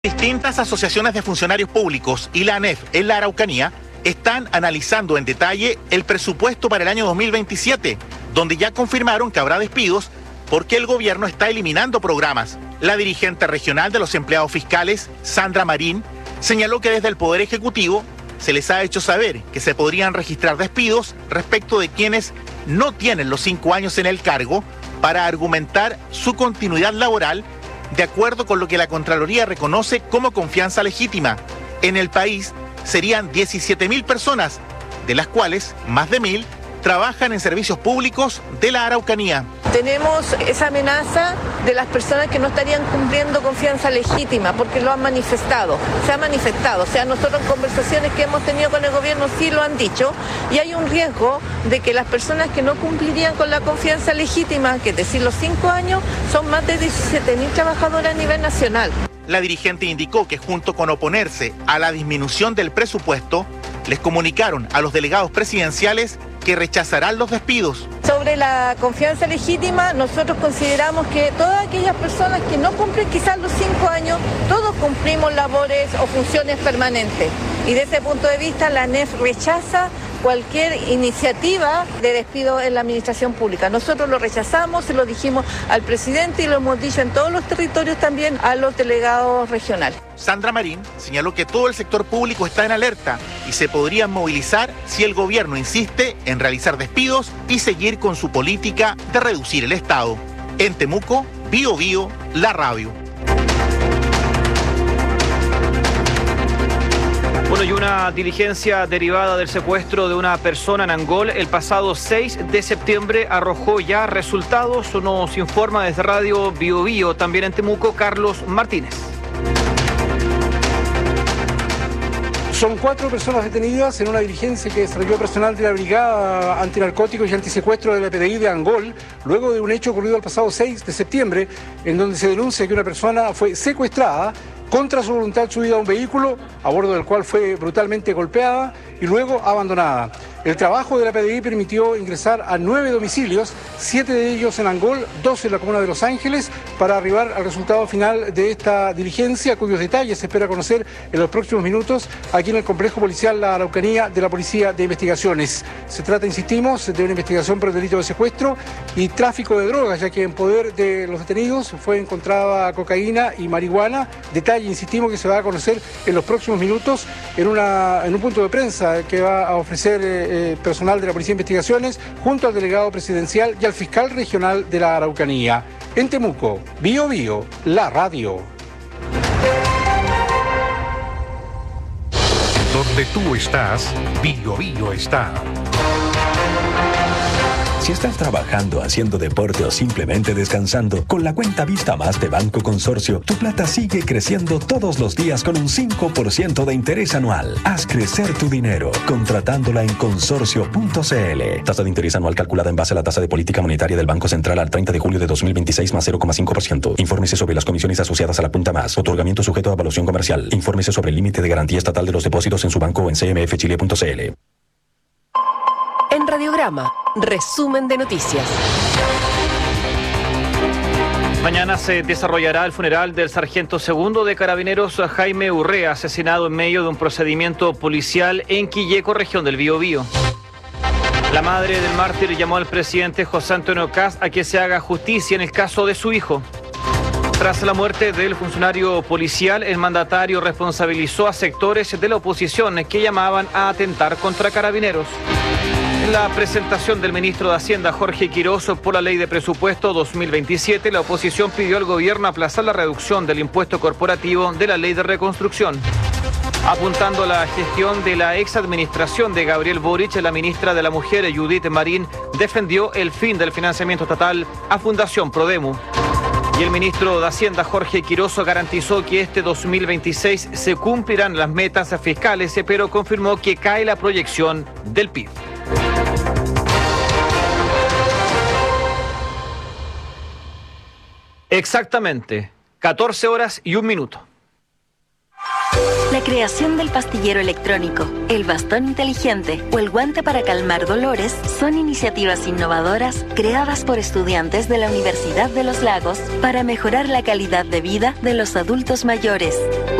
Distintas asociaciones de funcionarios públicos y la ANEF en la Araucanía están analizando en detalle el presupuesto para el año 2027, donde ya confirmaron que habrá despidos porque el gobierno está eliminando programas. La dirigente regional de los empleados fiscales, Sandra Marín, señaló que desde el Poder Ejecutivo se les ha hecho saber que se podrían registrar despidos respecto de quienes no tienen los 5 años en el cargo para argumentar su continuidad laboral de acuerdo con lo que la Contraloría reconoce como confianza legítima. En el país serían 17.000 personas, de las cuales más de 1.000 trabajan en servicios públicos de la Araucanía. Tenemos esa amenaza de las personas que no estarían cumpliendo confianza legítima porque lo han manifestado, se ha manifestado, o sea, nosotros en conversaciones que hemos tenido con el gobierno sí lo han dicho, y hay un riesgo de que las personas que no cumplirían con la confianza legítima, que es decir, los 5 años, son más de 17.000 trabajadores a nivel nacional. La dirigente indicó que junto con oponerse a la disminución del presupuesto, les comunicaron a los delegados presidenciales que rechazarán los despidos. Sobre la confianza legítima, nosotros consideramos que todas aquellas personas que no cumplen quizás los 5 años, todos cumplimos labores o funciones permanentes. Y desde ese punto de vista, la ANEF rechaza cualquier iniciativa de despido en la administración pública. Nosotros lo rechazamos, se lo dijimos al presidente y lo hemos dicho en todos los territorios también a los delegados regionales. Sandra Marín señaló que todo el sector público está en alerta y se podrían movilizar si el gobierno insiste en realizar despidos y seguir con su política de reducir el Estado. En Temuco, Bío Bío, la radio. Bueno, y una diligencia derivada del secuestro de una persona en Angol el pasado 6 de septiembre arrojó ya resultados. Nos informa desde Radio Bío Bío, también en Temuco, Carlos Martínez. Son 4 personas detenidas en una diligencia que desarrolló personal de la Brigada Antinarcóticos y Antisecuestro de la PDI de Angol, luego de un hecho ocurrido el pasado 6 de septiembre, en donde se denuncia que una persona fue secuestrada contra su voluntad, subida a un vehículo, a bordo del cual fue brutalmente golpeada y luego abandonada. El trabajo de la PDI permitió ingresar a 9 domicilios, 7 de ellos en Angol, 2 en la comuna de Los Ángeles, para arribar al resultado final de esta diligencia, cuyos detalles se espera conocer en los próximos minutos aquí en el complejo policial La Araucanía de la Policía de Investigaciones. Se trata, insistimos, de una investigación por el delito de secuestro y tráfico de drogas, ya que en poder de los detenidos fue encontrada cocaína y marihuana. Detalle, insistimos, que se va a conocer en los próximos minutos en un punto de prensa que va a ofrecer personal de la Policía de Investigaciones junto al delegado presidencial y al fiscal regional de la Araucanía. En Temuco, Bío Bío, la radio. Donde tú estás, Bío Bío está. Si estás trabajando, haciendo deporte o simplemente descansando, con la cuenta Vista Más de Banco Consorcio, tu plata sigue creciendo todos los días con un 5% de interés anual. Haz crecer tu dinero contratándola en consorcio.cl. Tasa de interés anual calculada en base a la tasa de política monetaria del Banco Central al 30 de julio de 2026 más 0,5%. Infórmese sobre las comisiones asociadas a la cuenta Más. Otorgamiento sujeto a evaluación comercial. Infórmese sobre el límite de garantía estatal de los depósitos en su banco o en cmfchile.cl. En Radiograma, resumen de noticias. Mañana se desarrollará el funeral del sargento segundo de Carabineros Jaime Urrea, asesinado en medio de un procedimiento policial en Quilleco, región del Biobío. La madre del mártir llamó al presidente José Antonio Kast a que se haga justicia en el caso de su hijo. Tras la muerte del funcionario policial, el mandatario responsabilizó a sectores de la oposición que llamaban a atentar contra Carabineros. En la presentación del ministro de Hacienda, Jorge Quiroz, por la Ley de Presupuesto 2027, la oposición pidió al gobierno aplazar la reducción del impuesto corporativo de la Ley de Reconstrucción. Apuntando a la gestión de la exadministración de Gabriel Boric, la ministra de la Mujer, Judith Marín, defendió el fin del financiamiento estatal a Fundación Prodemu. Y el ministro de Hacienda, Jorge Quiroz, garantizó que este 2026 se cumplirán las metas fiscales, pero confirmó que cae la proyección del PIB. Exactamente, 14 horas y 1 minuto. La creación del pastillero electrónico, el bastón inteligente o el guante para calmar dolores son iniciativas innovadoras creadas por estudiantes de la Universidad de los Lagos para mejorar la calidad de vida de los adultos mayores.